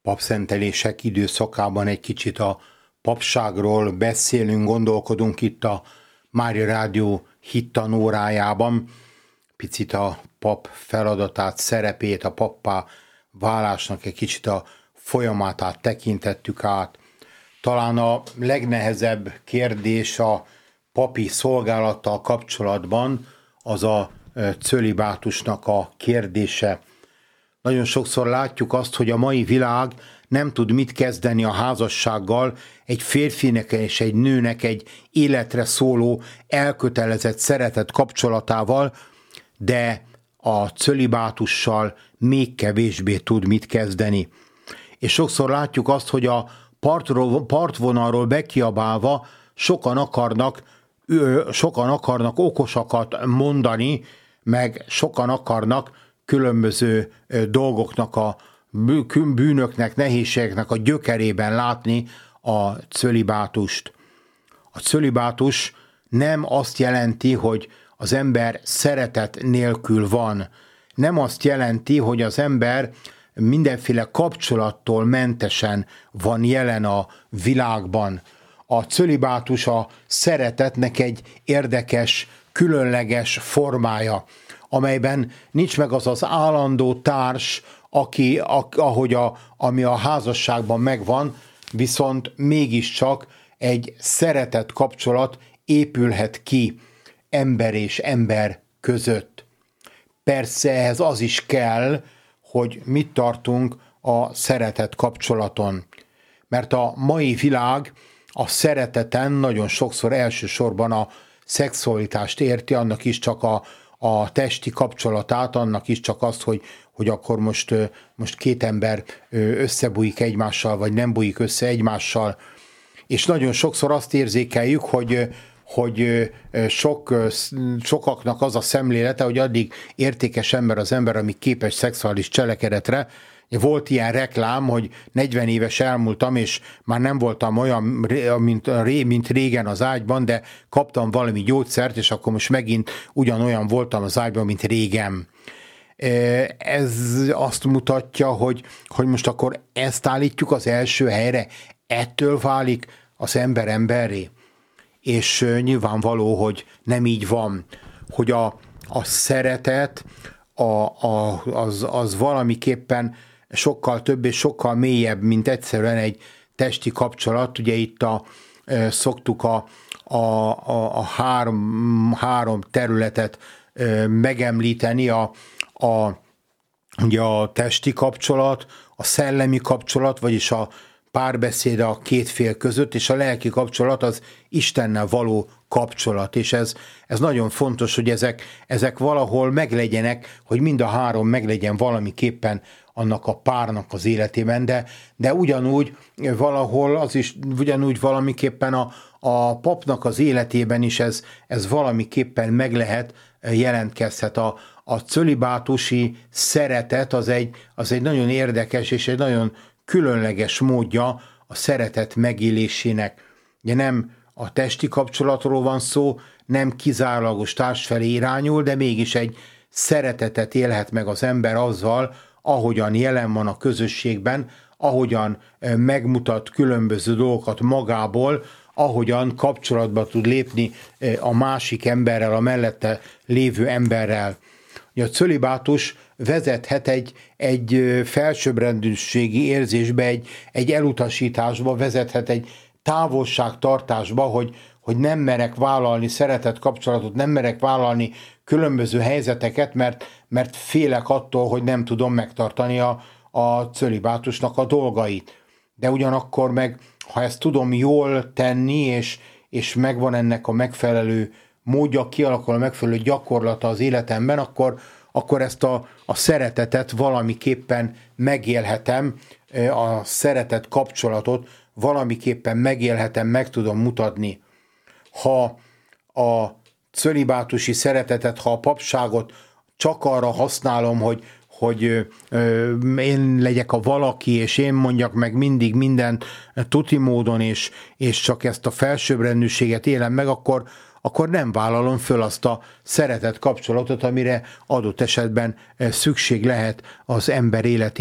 papszentelések időszakában egy kicsit a papságról beszélünk, gondolkodunk itt a Mária Rádió hittanórájában. Picit a pap feladatát, szerepét, a pappá válásnak egy kicsit a folyamatát tekintettük át. Talán a legnehezebb kérdés a papi szolgálattal kapcsolatban az a cölibátusnak a kérdése. Nagyon sokszor látjuk azt, hogy a mai világ nem tud mit kezdeni a házassággal, egy férfinek és egy nőnek egy életre szóló, elkötelezett, szeretett kapcsolatával, de a cölibátussal még kevésbé tud mit kezdeni. És sokszor látjuk azt, hogy a partvonalról bekiabálva sokan akarnak okosakat mondani, meg sokan akarnak különböző dolgoknak, a bűnöknek, nehézségeknek a gyökerében látni a cölibátust. A cölibátus nem azt jelenti, hogy az ember szeretet nélkül van. Nem azt jelenti, hogy az ember mindenféle kapcsolattól mentesen van jelen a világban. A cölibátus a szeretetnek egy érdekes, különleges formája, amelyben nincs meg az az állandó társ, ami a házasságban megvan, viszont mégiscsak egy szeretett kapcsolat épülhet ki ember és ember között. Persze ehhez az is kell, hogy mit tartunk a szeretett kapcsolaton. Mert a mai világ a szereteten nagyon sokszor elsősorban a szexualitást érti, annak is csak a testi kapcsolatát, annak is csak azt, hogy akkor most két ember összebújik egymással, vagy nem bújik össze egymással. És nagyon sokszor azt érzékeljük, hogy sokaknak az a szemlélete, hogy addig értékes ember az ember, amíg képes szexuális cselekedetre. Volt ilyen reklám, hogy 40 éves elmúltam, és már nem voltam olyan, mint régen az ágyban, de kaptam valami gyógyszert, és akkor most megint ugyanolyan voltam az ágyban, mint régen. Ez azt mutatja, hogy most akkor ezt állítjuk az első helyre, ettől válik az ember emberré. És nyilvánvaló, hogy nem így van, hogy a szeretet az valamiképpen sokkal több és sokkal mélyebb, mint egyszerűen egy testi kapcsolat. Ugye itt szoktuk a három területet megemlíteni, ugye a testi kapcsolat, a szellemi kapcsolat, vagyis a párbeszéd a két fél között, és a lelki kapcsolat az Istennel való kapcsolat, és ez nagyon fontos, hogy ezek valahol meglegyenek, hogy mind a három meglegyen valamiképpen annak a párnak az életében, de ugyanúgy valahol az is, ugyanúgy valamiképpen a papnak az életében is ez valamiképpen meg lehet, jelentkezhet. A cölibátusi szeretet az egy nagyon érdekes és egy nagyon különleges módja a szeretet megélésének. Ugye nem a testi kapcsolatról van szó, nem kizárólagos társ felé irányul, de mégis egy szeretetet élhet meg az ember azzal, ahogyan jelen van a közösségben, ahogyan megmutat különböző dolgokat magából, ahogyan kapcsolatba tud lépni a másik emberrel, a mellette lévő emberrel. A cölibátus vezethet egy felsőbbrendűségi érzésbe, egy elutasításba, vezethet egy távolságtartásba, hogy nem merek vállalni szeretett kapcsolatot, nem merek vállalni különböző helyzeteket, mert félek attól, hogy nem tudom megtartani a cölibátusnak a dolgait. De ugyanakkor meg, ha ezt tudom jól tenni, és megvan ennek a megfelelő módja, kialakul a megfelelő gyakorlata az életemben, akkor ezt a szeretetet valamiképpen megélhetem, a szeretet kapcsolatot valamiképpen megélhetem, meg tudom mutatni. Ha a cölibátusi szeretetet, ha a papságot csak arra használom, hogy én legyek a valaki, és én mondjak meg mindig mindent tuti módon, és csak ezt a felsőbbrendűséget élem meg, akkor nem vállalom föl azt a szeretett kapcsolatot, amire adott esetben szükség lehet az ember életében.